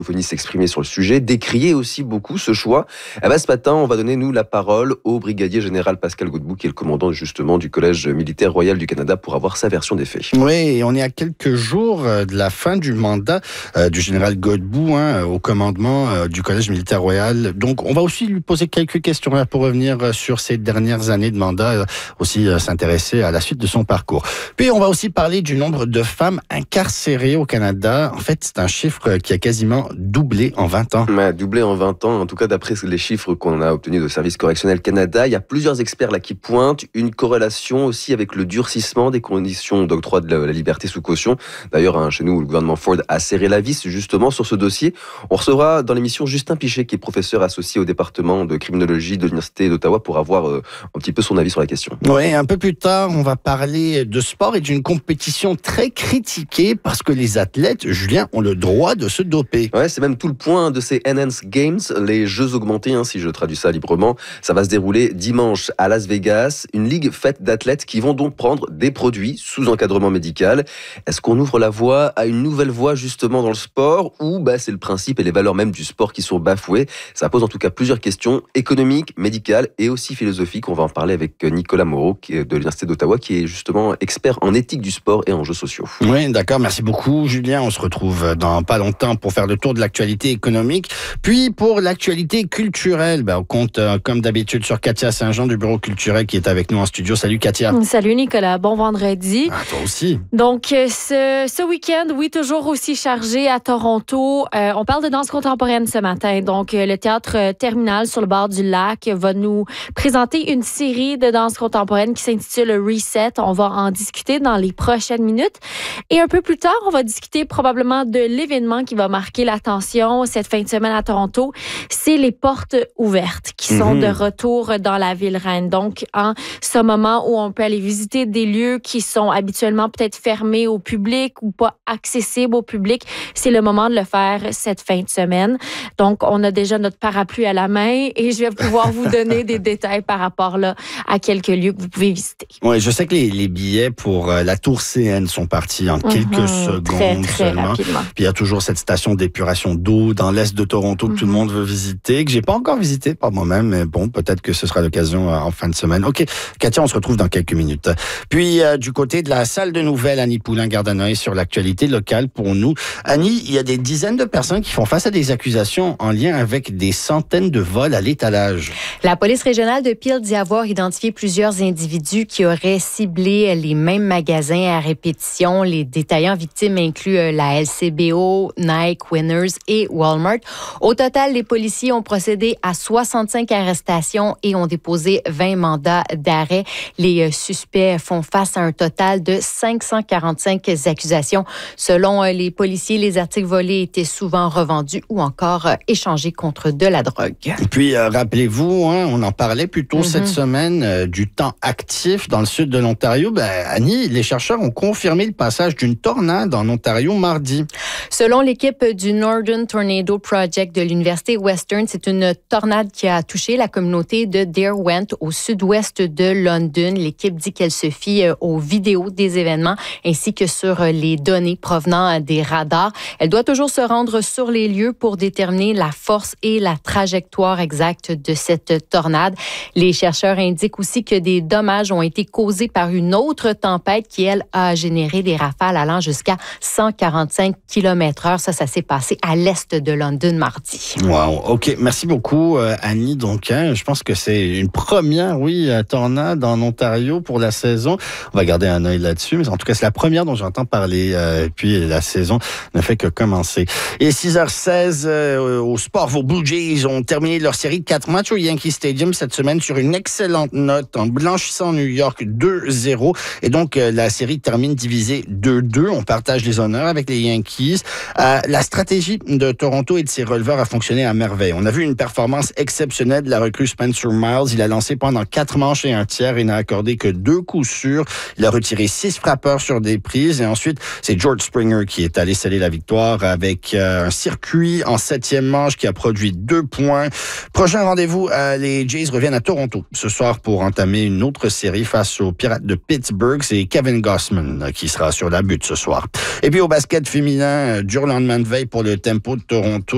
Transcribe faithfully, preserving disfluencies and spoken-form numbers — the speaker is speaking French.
s'exprimer sur le sujet, décrier aussi beaucoup ce choix. Eh ben, ce matin, on va donner, nous, la parole au brigadier général Pascal Godbout, qui est le commandant justement du Collège militaire royal du Canada, pour avoir sa version des faits. Oui, et on est à quelques jours de la fin du mandat euh, du général Godbout hein, au commandement euh, du Collège militaire royal. Donc, on va aussi lui poser quelques questions hein, pour revenir sur ces dernières années de mandat, euh, aussi euh, s'intéresser à la suite de son parcours. Puis, on va aussi parler du nombre de femmes incarcérées au Canada. En fait, c'est un chiffre qui a quasiment doublé en vingt ans. Ouais, doublé en vingt ans, en tout cas d'après les chiffres qu'on a obtenus de Service correctionnel Canada. Il y a plusieurs experts là qui pointent une corrélation aussi avec le durcissement des conditions d'octroi de la liberté sous caution. D'ailleurs, hein, chez nous, le gouvernement Ford a serré la vis justement sur ce dossier. On recevra dans l'émission Justin Pichet, qui est professeur associé au département de criminologie de l'Université d'Ottawa, pour avoir euh, un petit peu son avis sur la question. Oui, un peu plus tard, on va parler de sport et d'une compétition très critiquée parce que les athlètes, Julien, ont le droit de se doper. Ouais, c'est même tout le point de ces Enhanced Games, les Jeux augmentés, hein, si je traduis ça librement. Ça va se dérouler dimanche à Las Vegas, une ligue faite d'athlètes qui vont donc prendre des produits sous encadrement médical. Est-ce qu'on ouvre la voie à une nouvelle voie justement dans le sport, ou bah, c'est le principe et les valeurs même du sport qui sont bafouées? Ça pose en tout cas plusieurs questions économiques, médicales et aussi philosophiques. On va en parler avec Nicolas Moreau, qui est de l'Université d'Ottawa, qui est justement expert en éthique du sport et en jeux sociaux. Oui, d'accord. Merci beaucoup, Julien. On se retrouve dans pas longtemps pour faire le tour de l'actualité économique. Puis, pour l'actualité culturelle, ben, on compte, euh, comme d'habitude, sur Katia Saint-Jean du Bureau culturel qui est avec nous en studio. Salut, Katia. Salut, Nicolas. Bon vendredi. Ah, toi aussi. Donc, ce, ce week-end, oui, toujours aussi chargé à Toronto. Euh, on parle de danse contemporaine ce matin. Donc, le Théâtre Terminal sur le bord du lac va nous présenter une série de danse contemporaine qui s'intitule Reset. On va en discuter dans les prochaines minutes. Et un peu plus tard, on va discuter probablement de l'événement qui va marquer l'attention cette fin de semaine à Toronto. C'est les portes ouvertes qui sont mmh. de retour dans la ville reine. Donc, en ce moment où on peut aller visiter des lieux qui sont habituellement peut-être fermés au public ou pas accessibles au public, c'est le moment de le faire cette fin de semaine. Donc, on a déjà notre parapluie à la main et je vais pouvoir vous donner des détails par rapport là, à quelques lieux que vous pouvez visiter. Oui, je sais que les, les billets pour euh, la Tour C N sont partis en quelques mmh, secondes très, très seulement. Rapidement. Puis il y a toujours cette station d'épuration d'eau dans l'est de Toronto que mmh. tout le monde veut visiter, que j'ai pas encore visité par moi-même, mais bon, peut-être que ce sera l'occasion euh, en fin de semaine. OK, Katia, on se retrouve dans quelques minutes. Puis euh, du côté de la salle de nouvelles, Annie Poulain garde un œil sur l'actualité locale pour nous. Annie, il y a des dizaines de personnes qui font face à des accusations en lien avec des centaines de vols à l'étalage. La police régionale de Peel dit avoir identifié plusieurs individus qui auraient ciblé les mêmes magasins à répétition. Les détaillants victimes incluent la L C B O, Nike, Winners et Walmart. Au total, les policiers ont procédé à soixante-cinq arrestations et ont déposé vingt mandats d'arrêt. Les suspects font face à un total de cinq cent quarante-cinq accusations. Selon les policiers, les articles volés étaient souvent revendus ou encore échangés contre de la drogue. Et puis, euh, rappelez-vous, hein, on en parlait plus tôt mm-hmm. cette semaine, euh, du temps actif dans le sud de l'Ontario. Ben, Annie, les chercheurs ont confirmé le passage d'une tornade en Ontario mardi. Selon l'équipe du Northern Tornado Project de l'Université Western, c'est une tornade qui a touché la communauté de Derwent au sud-ouest de London. L'équipe dit qu'elle se fie aux vidéos des événements ainsi que sur les données provenant des radars. Elle doit toujours se rendre sur les lieux pour déterminer la force et la trajectoire exacte de cette tornade. Les chercheurs indiquent aussi que des dommages ont été causés par une autre tempête qui, elle, a généré des rafales allant jusqu'à cent quarante-cinq kilomètres heure. Ça, ça s'est passé à l'est de London mardi. Wow, OK. Merci beaucoup, euh, Annie. Donc, hein, je pense que c'est une première, oui, tornade en Ontario pour la saison. On va garder un œil là-dessus, mais en tout cas, c'est la première dont j'entends parler. Euh, et puis, la saison ne fait que commencer. Et six heures seize, euh, au sport, vos Blue Jays ont terminé leur série de quatre matchs au Yankee Stadium cette semaine sur une excellente note en blanchissant New York deux zéro. Et donc, euh, la série termine divisée deux deux. On partage les honneurs avec les Yankees. Euh, la stratégie de Toronto et de ses releveurs a fonctionné à merveille. On a vu une performance exceptionnelle de la recrue Spencer Miles. Il a lancé pendant quatre manches et un tiers et n'a accordé que deux coups sûrs. Il a retiré six frappeurs sur des prises. Et ensuite, c'est George Springer qui est allé sceller la victoire avec euh, un circuit en septième manche qui a produit deux points. Prochain rendez-vous, euh, les Jays reviennent à Toronto ce soir pour entamer une autre série face aux Pirates de Pittsburgh. C'est Kevin Gausman qui sera sur la butte ce soir. Et puis au basket féminin, dur lendemain de veille pour le Tempo de Toronto.